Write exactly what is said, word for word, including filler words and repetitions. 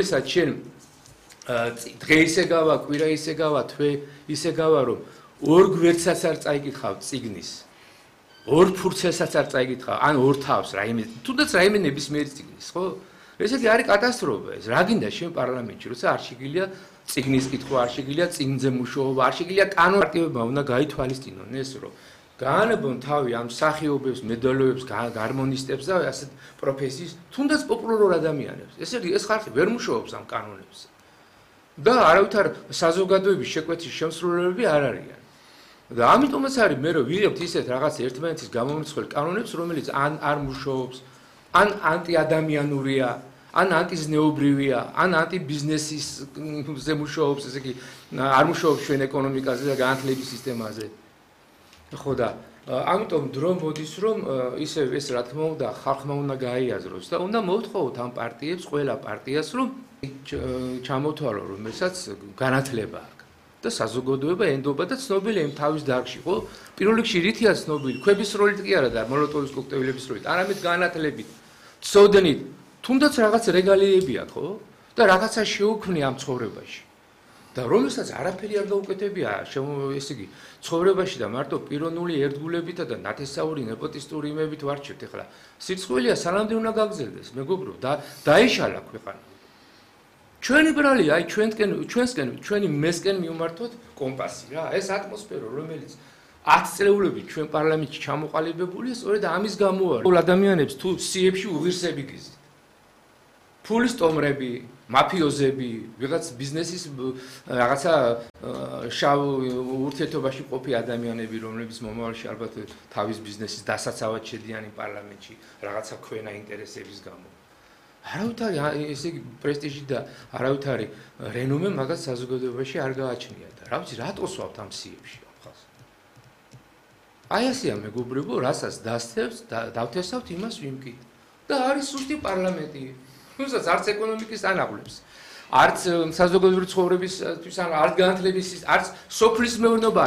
როდესაც შენ დღე ისე გავა, კვირა ისე გავა, თვე ისე გავა, რომ ორ გვერდსაც არ წაიკითხავ წიგნის. ორ ფურცელსაც არ წაიკითხავ, ან ორ თავს რაიმე, თუნდაც რაიმე ნებისმიერი წიგნის, ხო? ესე იგი არის კატასტროფა ეს. რა გინდა შენ პარლამენტში, როცა არ შეგიძლია წიგნის კითხვა, არ შეგიძლია წიგნზე მუშაობა, არ შეგიძლია კანონ პარტიებმა უნდა გაითვალისწინონ ეს, რომ გაანებონ თავი ამ მსახიობებს, მედალოებს, გარმონისტებს და ასეთ პროფესიის, თუნდაც პოპულარულ ადამიანებს. ესე იგი ეს ხალხი ვერ მუშაობს ამ კანონებზე. და არავითარ საზოგადოების შეკვეთის შემსრულებლები არ არიან. და ამიტომაც არის მე რომ ვიღებთ ისეთ რაღაც ერთმანეთის გამომრიცხვლელ კანონებს, რომელიც ან არ მუშაობს, ან ანტიადამიანურია, ან ანტიზნეობრივია, ან ანტიბიზნესისზე მუშაობს, ესე იგი არ მუშაობს ჩვენ ეკონომიკაზე და განათლების სისტემაზე. ხო და ამიტომ დრო მოდის რომ ისე ეს რა თქმა უნდა ხალხმა უნდა გაიაზროს და უნდა მოვთხოვოთ ამ პარტიებს, ყველა პარტიას რომ ჩამოთვალო რომელსაც განათლება აქვს და საზოგადოება ენდობა და ცნობილია იმ თავის დარგში, ხო? პირველ რიგში რითია ცნობილი? ქვების როლით კი არა და მოლოტოვის კოქტეილების როლით, არამედ განათლებით, ცოდნით, თუნდაც რაღაც რეგალიები აქვს, ხო? და რაღაცა შეუქმნია ამ ცხოვრებაში. და რომელსაც არაფერი არ გაუკეთებია, ესე იგი, ცხოვრებაში და მარტო პიროვნული ერთგულებითა და ნათესაური ნეპოტისტური იმებით ვარჩევთ ეხლა. სიცხველია სანამდე უნდა გაგზელდეს, მეგობრო, და დაიშალა ქვეყანა. ჩვენი ბრალი, აი ჩვენკენ, ჩვენსკენ, ჩვენი მესკენ მივმართოთ კომპასი რა. ეს ატმოსფერო, რომელიც ათი წლეულობით ჩვენ პარლამენტში ჩამოყალიბებულია, სწორედ ამის გამო არის. ადამიანებს თუ სიებში უღირსები გიზით. ფულის ტომრები, მაფიოზები, ვიღაც ბიზნესის რაღაცა შავ ურთიერთობაში ყოფი ადამიანები, რომლებიც მომავალში ალბათ თავის ბიზნესის დასაცავად შედიან პარლამენტში, რაღაცა ქვენა ინტერესების გამო. არავითარი ესე იგი პრესტიჟი და არავითარი რენომე მაგას საზოგადოებაში არ გააჩნია და რა ვიცი, რატო სვავთ ამ სიებში ამ ხალხს. აი ასეა მეგობრებო, რასაც დასთევს, დავთესავთ იმას ვიმკით. და არის სუსტი პარლამენტი. თუმცა არც ეკონომიკის ანაღლებს, არც საზოგადოებრივი ცხოვრებისთვის, არც განათლების, არც სოფლის მეურნეობა